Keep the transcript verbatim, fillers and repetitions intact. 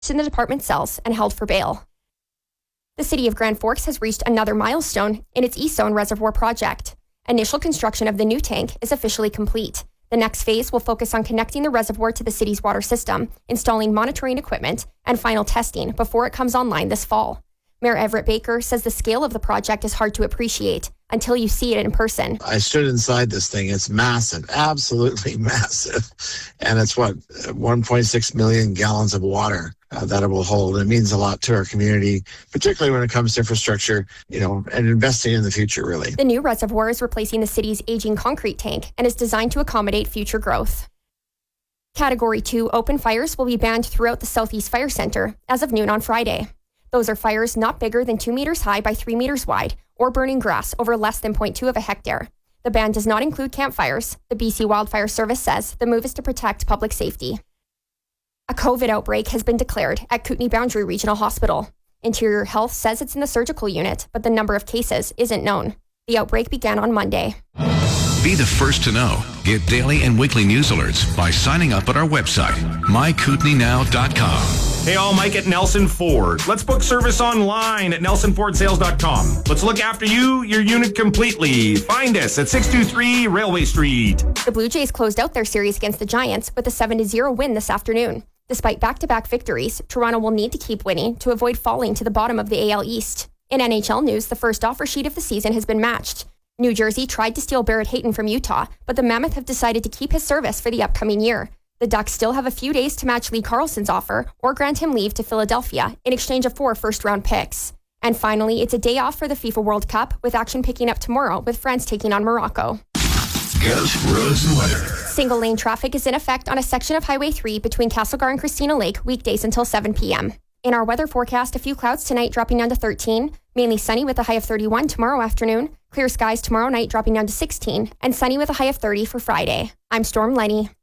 in the department cells and held for bail. The city of Grand Forks has reached another milestone in its East Zone Reservoir project. Initial construction of the new tank is officially complete. The next phase will focus on connecting the reservoir to the city's water system, installing monitoring equipment, and final testing before it comes online this fall. Mayor Everett Baker says the scale of the project is hard to appreciate until you see it in person. I stood inside this thing. It's massive, absolutely massive. And it's what, one point six million gallons of water uh, that it will hold. It means a lot to our community, particularly when it comes to infrastructure, you know, and investing in the future, really. The new reservoir is replacing the city's aging concrete tank and is designed to accommodate future growth. Category two open fires will be banned throughout the Southeast Fire Center as of noon on Friday. Those are fires not bigger than two meters high by three meters wide or burning grass over less than zero point two of a hectare. The ban does not include campfires. The B C Wildfire Service says the move is to protect public safety. A COVID outbreak has been declared at Kootenay Boundary Regional Hospital. Interior Health says it's in the surgical unit, but the number of cases isn't known. The outbreak began on Monday. Be the first to know. Get daily and weekly news alerts by signing up at our website, my kootenay now dot com. Hey all, Mike at Nelson Ford. Let's book service online at nelson ford sales dot com. Let's look after you, your unit completely. Find us at six two three Railway Street. The Blue Jays closed out their series against the Giants with a seven to zero win this afternoon. Despite back-to-back victories, Toronto will need to keep winning to avoid falling to the bottom of the A L East. In N H L news, the first offer sheet of the season has been matched. New Jersey tried to steal Barrett Hayton from Utah, but the Mammoth have decided to keep his service for the upcoming year. The Ducks still have a few days to match Lee Carlson's offer or grant him leave to Philadelphia in exchange of four first-round picks. And finally, it's a day off for the FIFA World Cup, with action picking up tomorrow with France taking on Morocco. Ghost roads and weather. Single-lane traffic is in effect on a section of Highway three between Castlegar and Christina Lake weekdays until seven p.m. In our weather forecast, a few clouds tonight dropping down to thirteen, mainly sunny with a high of thirty-one tomorrow afternoon, clear skies tomorrow night dropping down to sixteen, and sunny with a high of thirty for Friday. I'm Storm Lenny.